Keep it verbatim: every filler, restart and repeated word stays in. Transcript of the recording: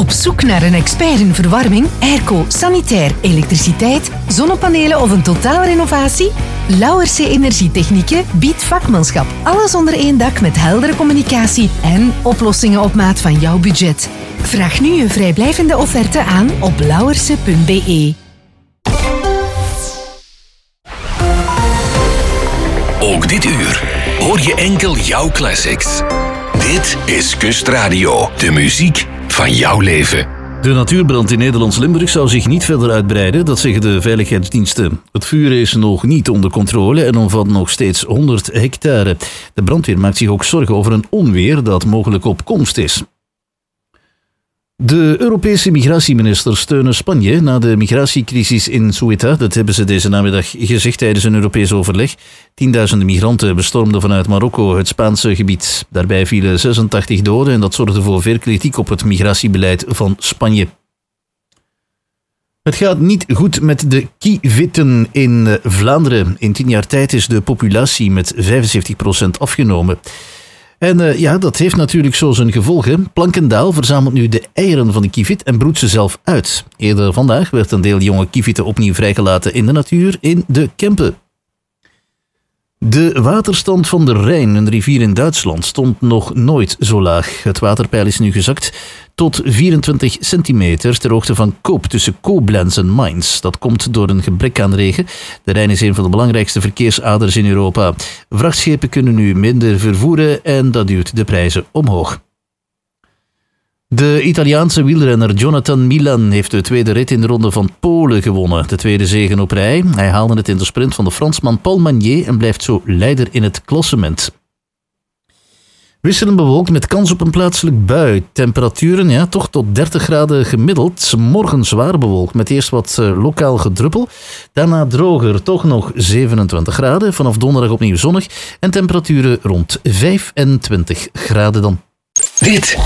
Op zoek naar een expert in verwarming, airco, sanitair, elektriciteit, zonnepanelen of een totaalrenovatie? Lauwerse Energietechnieken biedt vakmanschap. Alles onder één dak met heldere communicatie en oplossingen op maat van jouw budget. Vraag nu een vrijblijvende offerte aan op lauwerse punt b e. Ook dit uur hoor je enkel jouw classics. Dit is Kustradio, de muziek van jouw leven. De natuurbrand in Nederlands-Limburg zou zich niet verder uitbreiden, dat zeggen de veiligheidsdiensten. Het vuur is nog niet onder controle en omvat nog steeds honderd hectare. De brandweer maakt zich ook zorgen over een onweer dat mogelijk op komst is. De Europese migratieministers steunen Spanje na de migratiecrisis in Ceuta. Dat hebben ze deze namiddag gezegd tijdens een Europees overleg. Tienduizenden migranten bestormden vanuit Marokko het Spaanse gebied. Daarbij vielen zesentachtig doden en dat zorgde voor veel kritiek op het migratiebeleid van Spanje. Het gaat niet goed met de kieviten in Vlaanderen. In tien jaar tijd is de populatie met vijfenzeventig procent afgenomen. En uh, ja, dat heeft natuurlijk zo zijn gevolgen. Plankendaal verzamelt nu de eieren van de kievit en broedt ze zelf uit. Eerder vandaag werd een deel jonge kieviten opnieuw vrijgelaten in de natuur in de Kempen. De waterstand van de Rijn, een rivier in Duitsland, stond nog nooit zo laag. Het waterpeil is nu gezakt tot vierentwintig centimeter ter hoogte van Koop tussen Koblenz en Mainz. Dat komt door een gebrek aan regen. De Rijn is een van de belangrijkste verkeersaders in Europa. Vrachtschepen kunnen nu minder vervoeren en dat duwt de prijzen omhoog. De Italiaanse wielrenner Jonathan Milan heeft de tweede rit in de Ronde van Polen gewonnen. De tweede zege op rij. Hij haalde het in de sprint van de Fransman Paul Magnier en blijft zo leider in het klassement. Wisselend bewolkt met kans op een plaatselijk bui. Temperaturen ja, toch tot dertig graden gemiddeld. Morgen zwaar bewolkt met eerst wat uh, lokaal gedruppel. Daarna droger, toch nog zevenentwintig graden. Vanaf donderdag opnieuw zonnig en temperaturen rond vijfentwintig graden dan. Dit